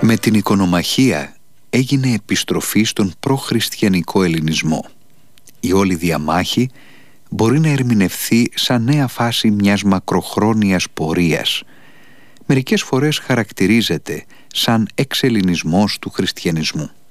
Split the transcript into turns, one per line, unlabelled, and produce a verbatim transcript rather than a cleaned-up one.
Με την οικονομαχία έγινε επιστροφή στον προχριστιανικό ελληνισμό. Η όλη διαμάχη μπορεί να ερμηνευθεί σαν νέα φάση μιας μακροχρόνιας πορείας. Μερικές φορές χαρακτηρίζεται σαν εξελληνισμός του χριστιανισμού.